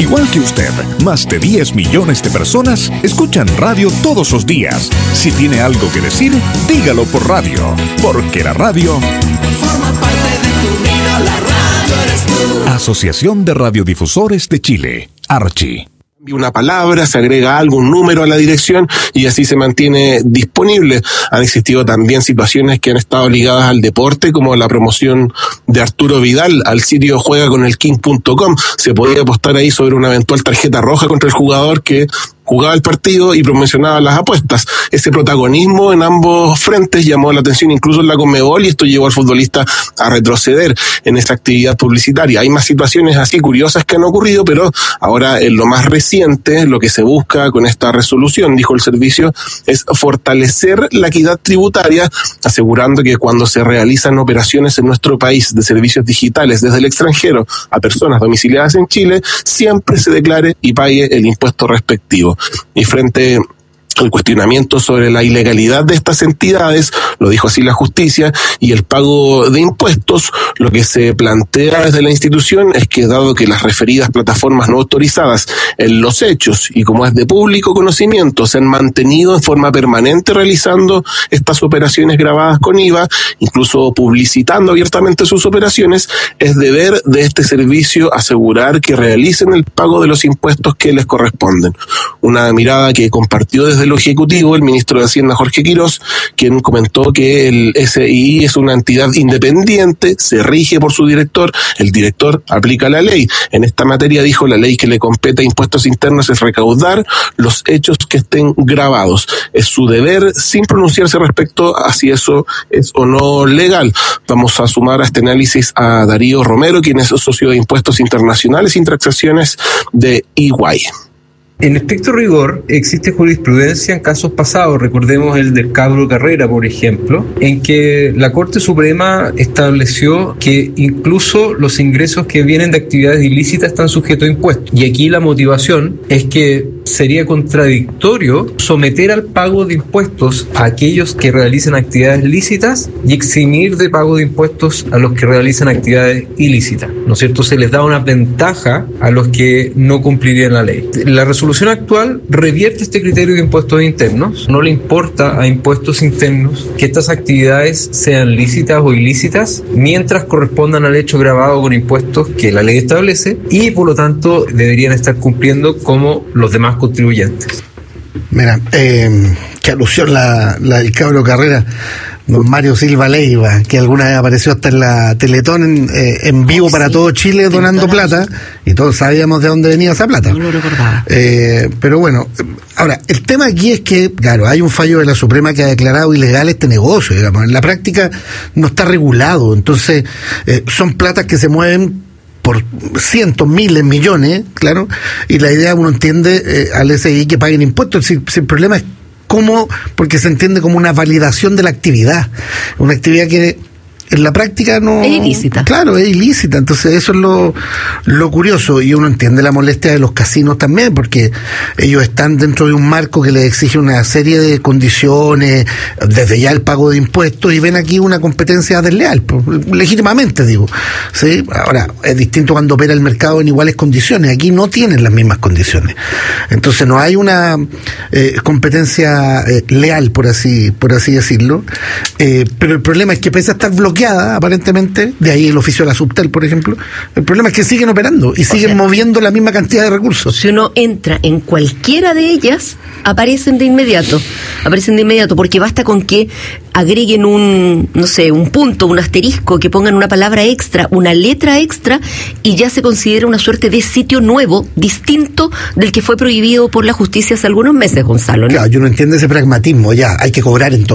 Igual que usted, más de 10 millones de personas escuchan radio todos los días. Si tiene algo que decir, dígalo por radio, porque la radio forma parte de tu vida, la radio eres tú. Asociación de Radiodifusores de Chile, Archi. Una palabra, se agrega algo, un número a la dirección y así se mantiene disponible. Han existido también situaciones que han estado ligadas al deporte, como la promoción de Arturo Vidal al sitio juegaconelking.com. Se podía apostar ahí sobre una eventual tarjeta roja contra el jugador que jugaba el partido y promocionaba las apuestas. Ese protagonismo en ambos frentes llamó la atención incluso en la Conmebol y esto llevó al futbolista a retroceder en esa actividad publicitaria. Hay más situaciones así curiosas que han ocurrido, pero ahora en lo más reciente, lo que se busca con esta resolución, dijo el servicio, es fortalecer la equidad tributaria, asegurando que cuando se realizan operaciones en nuestro país de servicios digitales desde el extranjero a personas domiciliadas en Chile, siempre se declare y pague el impuesto respectivo. Y frente al cuestionamiento sobre la ilegalidad de estas entidades, lo dijo así la justicia, y el pago de impuestos, lo que se plantea desde la institución es que dado que las referidas plataformas no autorizadas en los hechos y como es de público conocimiento se han mantenido en forma permanente realizando estas operaciones grabadas con IVA, incluso publicitando abiertamente sus operaciones, es deber de este servicio asegurar que realicen el pago de los impuestos que les corresponden. Una mirada que compartió desde lo ejecutivo el ministro de Hacienda Jorge Quirós, quien comentó que el SII es una entidad independiente, se rige por su director, el director aplica la ley. En esta materia, dijo, la ley que le compete a impuestos internos es recaudar los hechos que estén grabados. Es su deber, sin pronunciarse respecto a si eso es o no legal. Vamos a sumar a este análisis a Darío Romero, quien es socio de Impuestos Internacionales y Transacciones de EY. En estricto rigor, existe jurisprudencia en casos pasados, recordemos el del Cabro Carrera, por ejemplo, en que la Corte Suprema estableció que incluso los ingresos que vienen de actividades ilícitas están sujetos a impuestos. Y aquí la motivación es que sería contradictorio someter al pago de impuestos a aquellos que realicen actividades lícitas y eximir de pago de impuestos a los que realizan actividades ilícitas, ¿no es cierto? Se les da una ventaja a los que no cumplirían la ley. La resolución actual revierte este criterio de impuestos internos. No le importa a impuestos internos que estas actividades sean lícitas o ilícitas mientras correspondan al hecho grabado con impuestos que la ley establece y por lo tanto deberían estar cumpliendo como los demás contribuyentes. Mira, qué alusión la del Cabro Carrera, don Mario Silva Leiva, que alguna vez apareció hasta en la Teletón en vivo para todo Chile donando plata, y todos sabíamos de dónde venía esa plata. No lo recordaba. Pero bueno, ahora, el tema aquí es que, claro, hay un fallo de la Suprema que ha declarado ilegal este negocio, digamos. En la práctica no está regulado, entonces son platas que se mueven por cientos, miles, millones, claro, y la idea, uno entiende al SI que paguen impuestos. Si el problema es cómo, porque se entiende como una validación de la actividad, una actividad que en la práctica no es ilícita. Claro, es ilícita. Entonces eso es lo curioso, y uno entiende la molestia de los casinos también, porque ellos están dentro de un marco que les exige una serie de condiciones, desde ya el pago de impuestos, y ven aquí una competencia desleal, pues, legítimamente digo, ¿sí? Ahora, es distinto cuando opera el mercado en iguales condiciones. Aquí no tienen las mismas condiciones, entonces no hay una competencia leal, por así decirlo, pero el problema es que pese a estar bloqueada, aparentemente, de ahí el oficio de la Subtel, por ejemplo, el problema es que siguen operando y siguen moviendo la misma cantidad de recursos. Si uno entra en cualquiera de ellas, aparecen de inmediato, porque basta con que agreguen un punto, un asterisco, que pongan una palabra extra, una letra extra, y ya se considera una suerte de sitio nuevo, distinto del que fue prohibido por la justicia hace algunos meses, Gonzalo, ¿no? Claro, yo no entiendo ese pragmatismo, ya, hay que cobrar entonces.